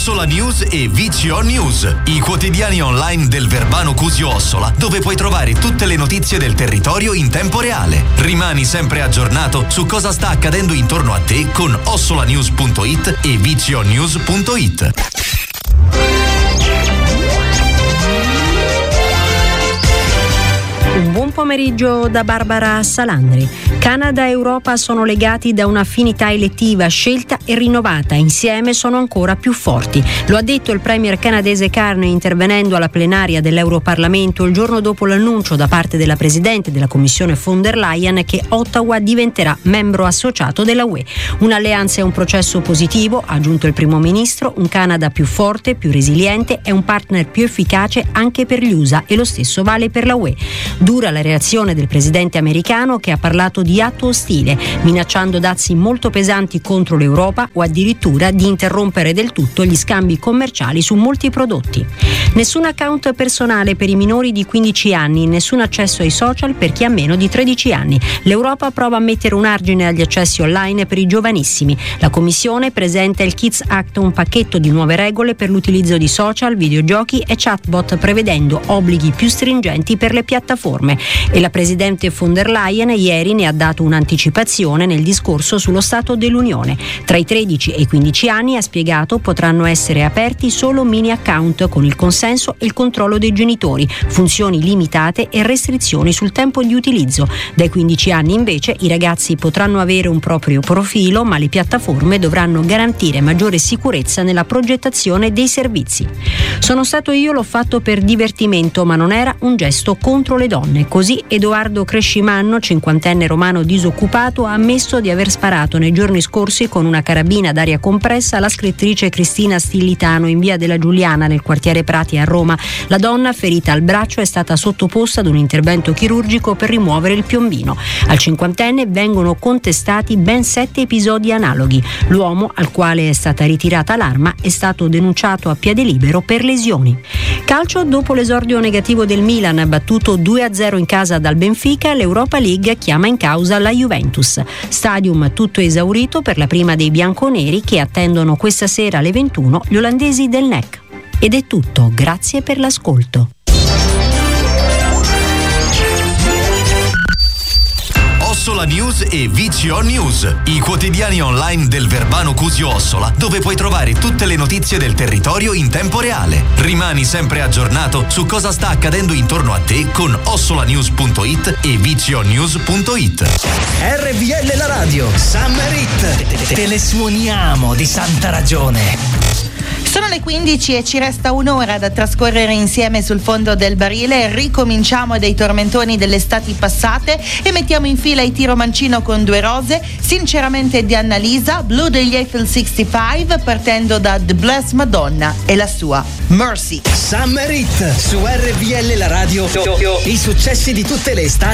Ossola News e VCO News, i quotidiani online del Verbano Cusio Ossola, dove puoi trovare tutte le notizie del territorio in tempo reale. Rimani sempre aggiornato su cosa sta accadendo intorno a te con ossolanews.it e vconews.it. Un buon pomeriggio da Barbara Salandri. Canada e Europa sono legati da un'affinità elettiva scelta e rinnovata. Insieme sono ancora più forti. Lo ha detto il premier canadese Carney intervenendo alla plenaria dell'Europarlamento il giorno dopo l'annuncio da parte della Presidente della Commissione von der Leyen che Ottawa diventerà membro associato della UE. Un'alleanza è un processo positivo, ha aggiunto il primo ministro, un Canada più forte, più resiliente e un partner più efficace anche per gli USA, e lo stesso vale per la UE. Dura la reazione del presidente americano, che ha parlato di atto ostile, minacciando dazi molto pesanti contro l'Europa o addirittura di interrompere del tutto gli scambi commerciali su molti prodotti. Nessun account personale per i minori di 15 anni, nessun accesso ai social per chi ha meno di 13 anni. L'Europa prova a mettere un argine agli accessi online per i giovanissimi. La Commissione presenta il Kids Act, un pacchetto di nuove regole per l'utilizzo di social, videogiochi e chatbot, prevedendo obblighi più stringenti per le piattaforme. E la Presidente von der Leyen ieri ne ha dato un'anticipazione nel discorso sullo Stato dell'Unione. Tra i 13 e i 15 anni, ha spiegato, potranno essere aperti solo mini account con il consenso e il controllo dei genitori, funzioni limitate e restrizioni sul tempo di utilizzo. Dai 15 anni invece i ragazzi potranno avere un proprio profilo, ma le piattaforme dovranno garantire maggiore sicurezza nella progettazione dei servizi. Sono stato io, l'ho fatto per divertimento, ma non era un gesto contro le donne. Così Edoardo Crescimanno, cinquantenne romano disoccupato, ha ammesso di aver sparato nei giorni scorsi con una carabina ad aria compressa alla scrittrice Cristina Stillitano in via della Giuliana nel quartiere Prati a Roma. La donna, ferita al braccio, è stata sottoposta ad un intervento chirurgico per rimuovere il piombino. Al cinquantenne vengono contestati ben 7 episodi analoghi. L'uomo, al quale è stata ritirata l'arma, è stato denunciato a piede libero per lesioni. Calcio, dopo l'esordio negativo del Milan battuto 2-0 in casa dal Benfica, l'Europa League chiama in causa la Juventus. Stadium tutto esaurito per la prima dei bianconeri, che attendono questa sera alle 21 gli olandesi del NEC. Ed è tutto, grazie per l'ascolto. Ossola News e VCO News, i quotidiani online del Verbano Cusio Ossola, dove puoi trovare tutte le notizie del territorio in tempo reale. Rimani sempre aggiornato su cosa sta accadendo intorno a te con ossolanews.it e vconews.it. RVL la radio, Summer Hit. Te le suoniamo di santa ragione. Sono le 15 e ci resta un'ora da trascorrere insieme sul fondo del barile. Ricominciamo dai tormentoni delle estati passate e mettiamo in fila i Tiro Mancino con Due Rose, Sinceramente di Annalisa, Blue degli Eiffel 65, partendo da The Blessed Madonna e la sua Mercy. Summer Hit su RVL la radio. I successi di tutte le estati